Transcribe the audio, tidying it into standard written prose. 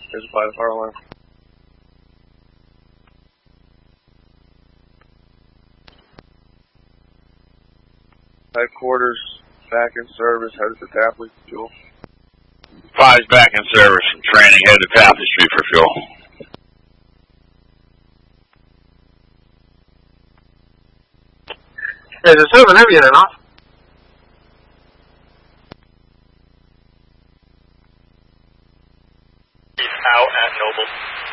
is by the fire alarm. Headquarters, back in service, headed to Tapley for fuel. 5's back in service from training, headed to Tapley Street for fuel. Is the 7 heavy in or not? Out at Noble.